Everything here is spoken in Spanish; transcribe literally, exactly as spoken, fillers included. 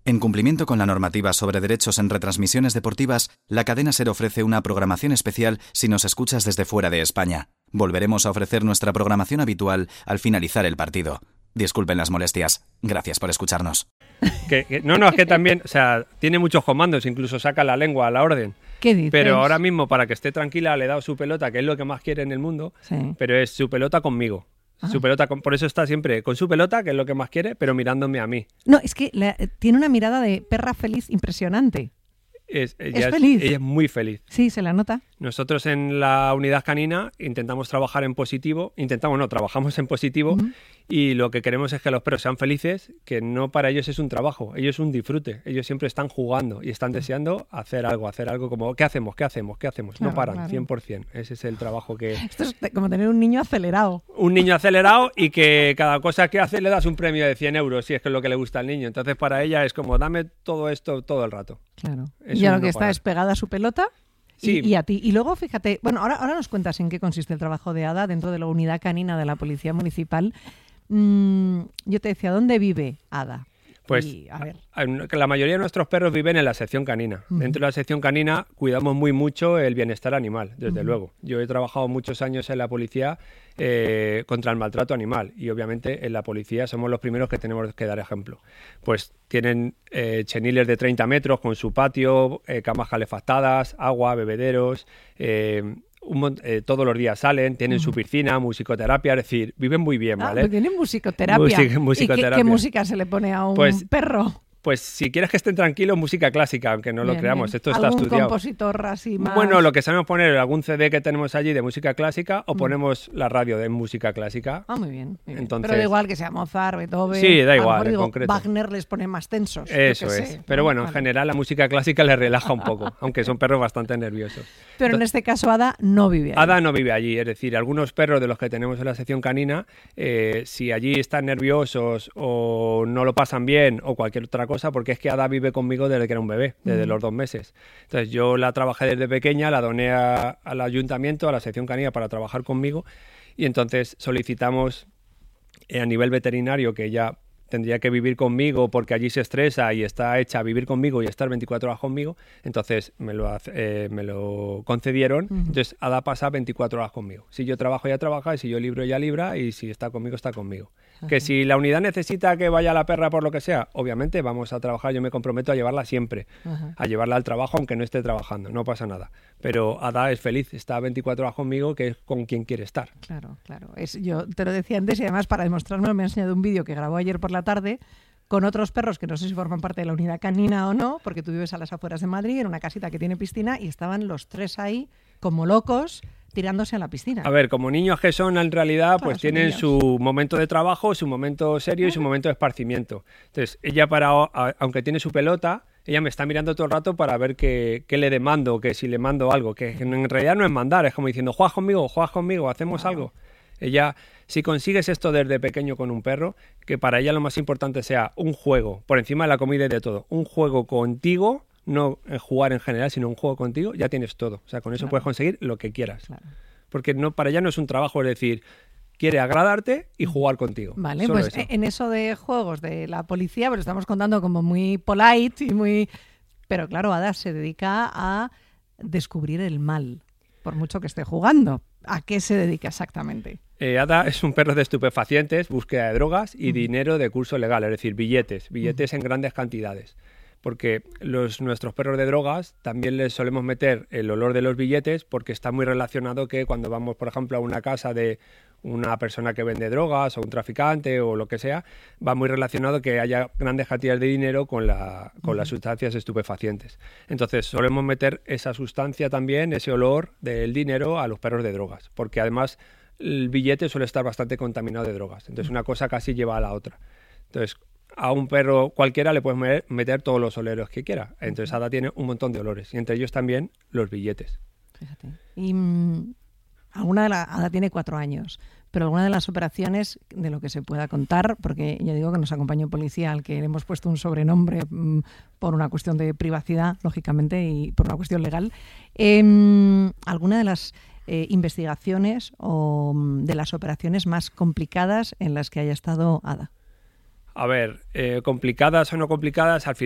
En cumplimiento con la normativa sobre derechos en retransmisiones deportivas, la cadena SER ofrece una programación especial si nos escuchas desde fuera de España. Volveremos a ofrecer nuestra programación habitual al finalizar el partido. Disculpen las molestias. Gracias por escucharnos. Que, que, no, no, es que también, o sea, tiene muchos comandos, incluso saca la lengua a la orden. ¿Qué dices? Pero ahora mismo, para que esté tranquila, le he dado su pelota, que es lo que más quiere en el mundo, sí. Pero es su pelota conmigo. Ah. Su pelota, con, por eso está siempre con su pelota, que es lo que más quiere, pero mirándome a mí. No, es que la, tiene una mirada de perra feliz impresionante. Es, ella es feliz. Es, ella es muy feliz. Sí, se la nota. Nosotros en la unidad canina intentamos trabajar en positivo, intentamos no, trabajamos en positivo uh-huh. Y lo que queremos es que los perros sean felices, que no para ellos es un trabajo, ellos es un disfrute, ellos siempre están jugando y están deseando hacer algo, hacer algo como ¿qué hacemos? ¿Qué hacemos? ¿Qué hacemos? Claro, no paran, claro. cien por ciento, ese es el trabajo que... Esto es como tener un niño acelerado. Un niño acelerado y que cada cosa que hace le das un premio de cien euros, si es que es lo que le gusta al niño, entonces para ella es como dame todo esto todo el rato. Claro, es y a lo que no está parar. Es pegada a su pelota. Sí. Y, y a ti. Y luego, fíjate, bueno, ahora, ahora nos cuentas en qué consiste el trabajo de Ada dentro de la unidad canina de la Policía Municipal. Mm, yo te decía, ¿dónde vive Ada? Pues y, a ver. La mayoría de nuestros perros viven en la sección canina. Uh-huh. Dentro de la sección canina cuidamos muy mucho el bienestar animal, desde uh-huh. luego. Yo he trabajado muchos años en la policía eh, contra el maltrato animal y obviamente en la policía somos los primeros que tenemos que dar ejemplo. Pues tienen eh, cheniles de treinta metros con su patio, eh, camas calefactadas, agua, bebederos... Eh, Un, eh, todos los días salen, tienen uh-huh. su piscina, musicoterapia, es decir, viven muy bien, ¿vale? Ah, tienen musicoterapia. Music, musicoterapia. ¿Y qué, qué música se le pone a un pues, perro? Pues si quieres que estén tranquilos, música clásica, aunque no bien, lo creamos, bien. esto está ¿Algún estudiado. compositor así más? Bueno, lo que sabemos poner, algún C D que tenemos allí de música clásica o mm. ponemos la radio de música clásica. Ah, muy bien. Muy bien. Entonces, pero da igual que sea Mozart, Beethoven. Sí, da igual, en digo, concreto. Wagner les pone más tensos. Eso es. Sé. Pero bueno, vale. En general la música clásica les relaja un poco, aunque son perros bastante nerviosos. Pero en este caso Ada no vive allí. Ada no vive allí, es decir, algunos perros de los que tenemos en la sección canina, eh, si allí están nerviosos o no lo pasan bien o cualquier otra cosa, porque es que Ada vive conmigo desde que era un bebé, desde mm. los dos meses. Entonces yo la trabajé desde pequeña, la doné a, al ayuntamiento, a la sección canina para trabajar conmigo y entonces solicitamos eh, a nivel veterinario que ella tendría que vivir conmigo porque allí se estresa y está hecha a vivir conmigo y estar veinticuatro horas conmigo, entonces me lo, eh, me lo concedieron, uh-huh. Entonces Ada pasa veinticuatro horas conmigo. Si yo trabajo, ella trabaja, y si yo libro, ella libra, y si está conmigo, está conmigo. Uh-huh. Que si la unidad necesita que vaya la perra por lo que sea, obviamente vamos a trabajar, yo me comprometo a llevarla siempre, uh-huh. A llevarla al trabajo aunque no esté trabajando, no pasa nada. Pero Ada es feliz, está veinticuatro horas conmigo, que es con quien quiere estar. Claro, claro. Es, yo te lo decía antes y además para demostrarme me ha enseñado un vídeo que grabó ayer por la tarde con otros perros que no sé si forman parte de la unidad canina o no, porque tú vives a las afueras de Madrid, en una casita que tiene piscina, y estaban los tres ahí como locos tirándose a la piscina. A ver, como niños que son en realidad, claro, pues tienen niños. Su momento de trabajo, su momento serio, uh-huh. Y su momento de esparcimiento. Entonces, ella para, aunque tiene su pelota, ella me está mirando todo el rato para ver qué, qué le demando, que si le mando algo, que en realidad no es mandar, es como diciendo, juegas conmigo, juegas conmigo, hacemos wow. algo. Ella, si consigues esto desde pequeño con un perro, que para ella lo más importante sea un juego, por encima de la comida y de todo, un juego contigo, no jugar en general, sino un juego contigo, ya tienes todo. O sea, con eso claro. Puedes conseguir lo que quieras. Claro. Porque no, para ella no es un trabajo, es decir, quiere agradarte y jugar contigo. Vale, Solo pues eso. En eso de juegos de la policía, pero estamos contando como muy polite y muy... Pero claro, Ada se dedica a descubrir el mal, por mucho que esté jugando. ¿A qué se dedica exactamente? Eh, Ada es un perro de estupefacientes, búsqueda de drogas y uh-huh. dinero de curso legal, es decir, billetes, billetes uh-huh. en grandes cantidades. Porque los, nuestros perros de drogas también les solemos meter el olor de los billetes porque está muy relacionado que cuando vamos, por ejemplo, a una casa de una persona que vende drogas o un traficante o lo que sea, va muy relacionado que haya grandes cantidades de dinero con, la, con uh-huh. las sustancias estupefacientes. Entonces solemos meter esa sustancia también, ese olor del dinero a los perros de drogas, porque además el billete suele estar bastante contaminado de drogas. Entonces una cosa casi lleva a la otra. Entonces a un perro cualquiera le puedes meter todos los oleros que quiera. Entonces Ada tiene un montón de olores y entre ellos también los billetes. Fíjate. Y mmm, alguna de la Ada tiene cuatro años, pero alguna de las operaciones de lo que se pueda contar, porque ya digo que nos acompañó policía al que le hemos puesto un sobrenombre mmm, por una cuestión de privacidad, lógicamente, y por una cuestión legal. Eh, alguna de las eh, investigaciones o de las operaciones más complicadas en las que haya estado Ada. A ver, eh, complicadas o no complicadas, al final